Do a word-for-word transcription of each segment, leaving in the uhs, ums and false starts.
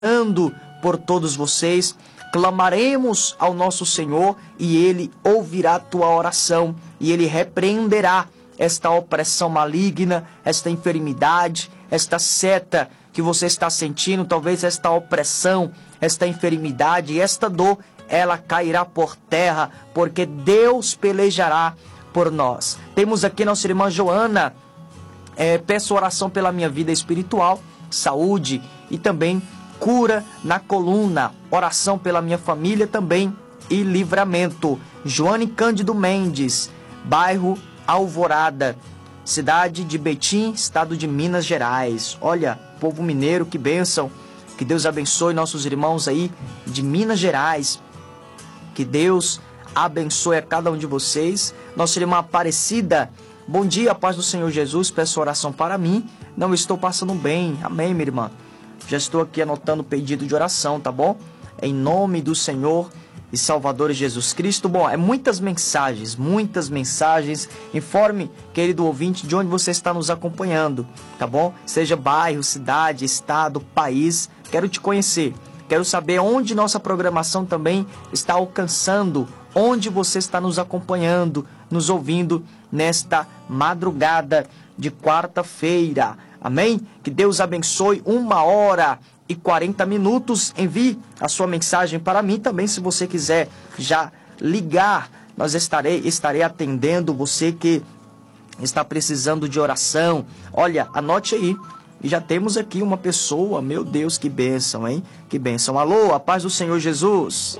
orando por todos vocês. Clamaremos ao nosso Senhor e Ele ouvirá a tua oração e Ele repreenderá esta opressão maligna, esta enfermidade, esta seta que você está sentindo, talvez esta opressão, esta enfermidade, esta dor, ela cairá por terra, porque Deus pelejará por nós. Temos aqui nossa irmã Joana, é, peço oração pela minha vida espiritual, saúde e também cura na coluna, oração pela minha família também e livramento. Joane Cândido Mendes, bairro Alvorada, cidade de Betim, estado de Minas Gerais. Olha, povo mineiro, que bênção, que Deus abençoe nossos irmãos aí de Minas Gerais, que Deus abençoe a cada um de vocês. Nossa irmã Aparecida, bom dia, paz do Senhor Jesus, peço oração para mim, não estou passando bem, amém, minha irmã. Já estou aqui anotando o pedido de oração, tá bom? Em nome do Senhor e Salvador Jesus Cristo. Bom, é muitas mensagens, muitas mensagens. Informe, querido ouvinte, de onde você está nos acompanhando, tá bom? Seja bairro, cidade, estado, país. Quero te conhecer. Quero saber onde nossa programação também está alcançando, onde você está nos acompanhando, nos ouvindo nesta madrugada de quarta-feira. Amém? Que Deus abençoe. Uma hora e quarenta minutos. Envie a sua mensagem para mim também, se você quiser já ligar. Nós estarei, estarei atendendo você que está precisando de oração. Olha, anote aí. E já temos aqui uma pessoa. Meu Deus, que bênção, hein? Que bênção. Alô, a paz do Senhor Jesus.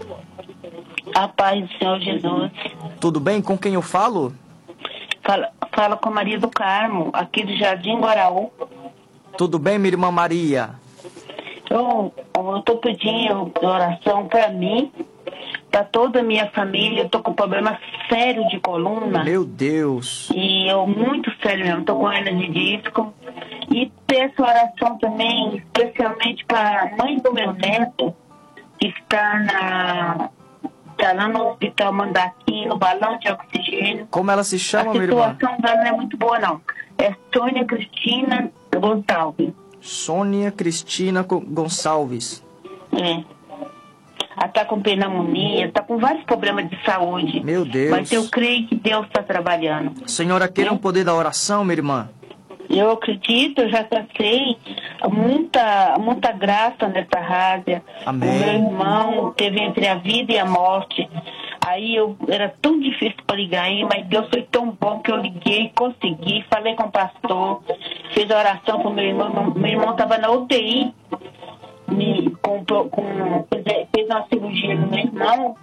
A paz do Senhor Jesus. Tudo bem? Com quem eu falo? Fala, fala com Maria do Carmo, aqui do Jardim Guaraú. Tudo bem, minha irmã Maria? Eu estou pedindo oração para mim, para toda a minha família. Eu estou com problema sério de coluna. Meu Deus. E eu, muito sério mesmo, estou com hernia de disco. E peço oração também, especialmente para a mãe do meu neto, que está na... Está lá no hospital Mandaqui, no balão de oxigênio. Como ela se chama, minha irmã? A situação dela não é muito boa, não. É Sônia Cristina Gonçalves. Sônia Cristina Gonçalves. É. Ela está com pneumonia, está com vários problemas de saúde. Meu Deus. Mas eu creio que Deus está trabalhando. Senhora, queira um poder da oração, minha irmã? Eu acredito, eu já passei muita, muita graça nessa rádio. Amém. O meu irmão teve entre a vida e a morte. Aí eu, era tão difícil para ligar aí, mas Deus foi tão bom que eu liguei, consegui, falei com o pastor, fiz oração com meu irmão. Meu irmão estava na U T I, me, com, com, fez uma cirurgia no meu irmão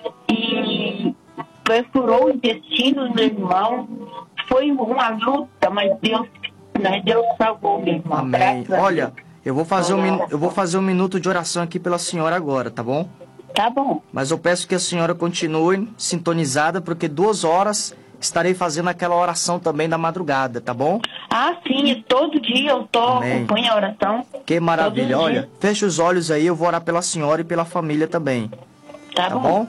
e perfurou o intestino do meu irmão. Foi uma luta, mas Deus, mas Deus salvou meu irmão. Amém. Olha, eu vou, fazer um, min- eu vou fazer um minuto de oração aqui pela senhora agora, tá bom? Tá bom. Mas eu peço que a senhora continue sintonizada, porque duas horas estarei fazendo aquela oração também da madrugada, tá bom? Ah, sim, todo dia eu tô, acompanho a oração. Que maravilha. Olha, feche os olhos aí, eu vou orar pela senhora e pela família também. Tá, tá bom. bom?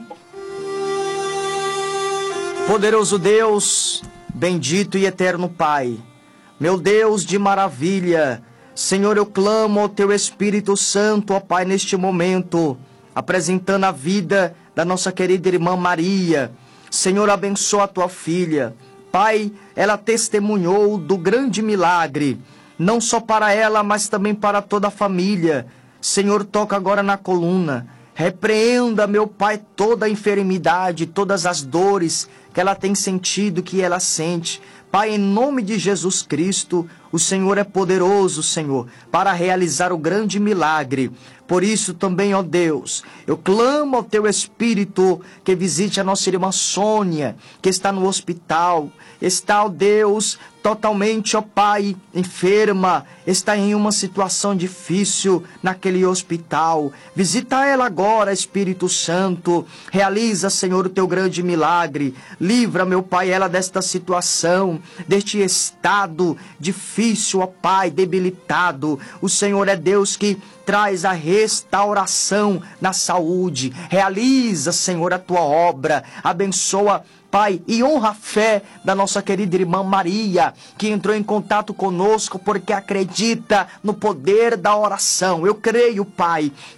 Poderoso Deus, bendito e eterno Pai, meu Deus de maravilha, Senhor, eu clamo ao Teu Espírito Santo, ó Pai, neste momento, apresentando a vida da nossa querida irmã Maria. Senhor, abençoa a Tua filha. Pai, ela testemunhou do grande milagre, não só para ela, mas também para toda a família. Senhor, toca agora na coluna. Repreenda, meu Pai, toda a enfermidade, todas as dores que ela tem sentido, que ela sente. Pai, em nome de Jesus Cristo, o Senhor é poderoso, Senhor, para realizar o grande milagre. Por isso também, ó Deus, eu clamo ao Teu Espírito que visite a nossa irmã Sônia, que está no hospital. Está, ó Deus, totalmente, ó Pai, enferma, está em uma situação difícil naquele hospital. Visita ela agora, Espírito Santo. Realiza, Senhor, o Teu grande milagre. Livra, meu Pai, ela desta situação, deste estado difícil, ó Pai, debilitado. O Senhor é Deus que traz a restauração na saúde. Realiza, Senhor, a Tua obra. Abençoa Pai, e honra a fé da nossa querida irmã Maria, que entrou em contato conosco porque acredita no poder da oração. Eu creio, Pai,